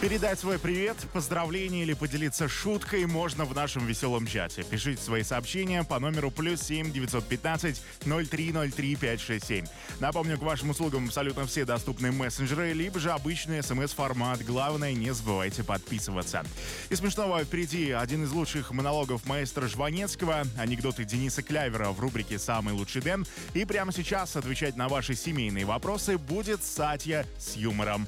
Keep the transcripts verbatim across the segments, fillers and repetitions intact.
Передать свой привет, поздравление или поделиться шуткой можно в нашем веселом чате. Пишите свои сообщения по номеру плюс семь девятьсот пятнадцать ноль три ноль три пять шесть семь. Напомню, к вашим услугам абсолютно все доступные мессенджеры, либо же обычный смс-формат. Главное, не забывайте подписываться. И смешного впереди один из лучших монологов маэстро Жванецкого, анекдоты Дениса Клявера в рубрике «Самый лучший Дэн». И прямо сейчас отвечать на ваши семейные вопросы будет Сатья с юмором.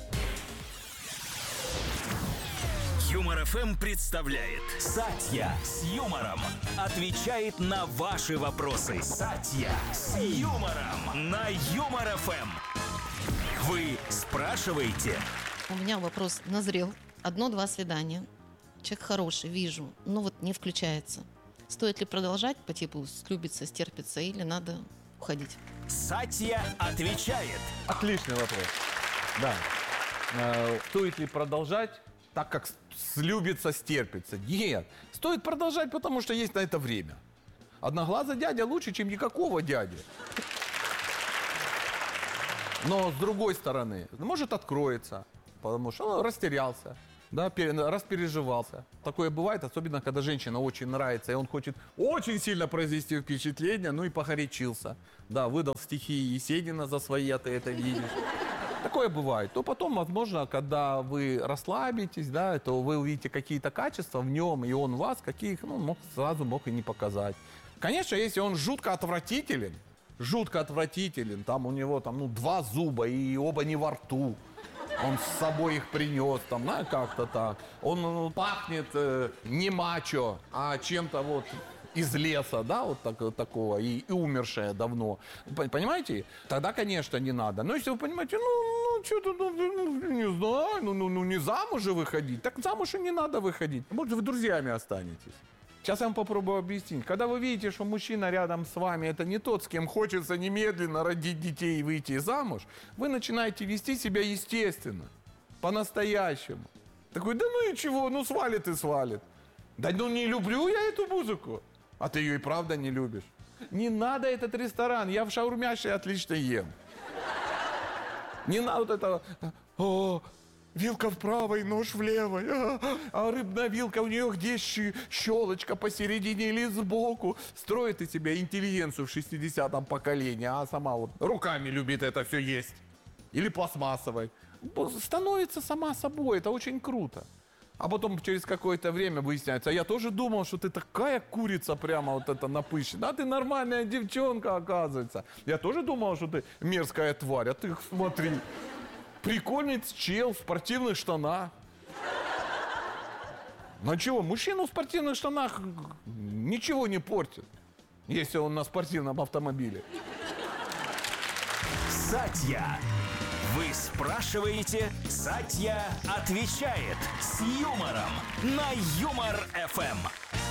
Юмор эф эм представляет Сатья с юмором. Отвечает на ваши вопросы. Сатья с юмором на Юмор эф эм. Вы спрашиваете. У меня вопрос назрел. Одно-два свидания. Человек хороший, вижу, но вот не включается. Стоит ли продолжать по типу слюбиться, стерпиться или надо уходить? Сатья отвечает. Отличный вопрос. Да. Э, стоит ли продолжать, так как слюбиться, стерпится? Нет. Стоит продолжать, потому что есть на это время. Одноглазый дядя лучше, чем никакого дяди. Но с другой стороны, может откроется, потому что он растерялся, да, распереживался. Такое бывает, особенно когда женщина очень нравится, и он хочет очень сильно произвести впечатление, ну и погорячился. Да, выдал стихи Есенина за свои, а ты это видишь. Такое бывает. То потом, возможно, когда вы расслабитесь, да, то вы увидите какие-то качества в нем, и он вас, каких, ну, мог, сразу мог и не показать. Конечно, если он жутко отвратителен, жутко отвратителен, там у него там, ну, два зуба, и оба не во рту, он с собой их принес, там, ну, как-то так. Он ну, пахнет э, не мачо, а чем-то вот из леса, да, вот так, такого, и, и умершее давно. Понимаете? Тогда, конечно, не надо. Но если вы понимаете, ну, ну что-то, ну, ну, не знаю, ну, ну, ну, не замуж же выходить, так замуж и не надо выходить. Может, вы друзьями останетесь. Сейчас я вам попробую объяснить. Когда вы видите, что мужчина рядом с вами, это не тот, с кем хочется немедленно родить детей и выйти замуж, вы начинаете вести себя естественно, по-настоящему. Такой, да ну и чего, ну свалит и свалит. Да ну не люблю я эту музыку. А ты ее и правда не любишь. Не надо этот ресторан, я в шаурмяше отлично ем. Не надо вот этого, о, вилка вправо и нож в левой, а, а рыбная вилка у нее где щелочка посередине или сбоку. Строит из себя интеллигенцию в шестидесятом поколении, а сама вот руками любит это все есть. Или пластмассовой. Становится сама собой, это очень круто. А потом через какое-то время выясняется, а я тоже думал, что ты такая курица прямо вот это напыщенная. А ты нормальная девчонка, оказывается. Я тоже думал, что ты мерзкая тварь, а ты смотри. Прикольный чел в спортивных штанах. Ну чего, мужчина в спортивных штанах ничего не портит, если он на спортивном автомобиле. Сатья. Вы спрашиваете, Сатья отвечает с юмором на Юмор эф эм.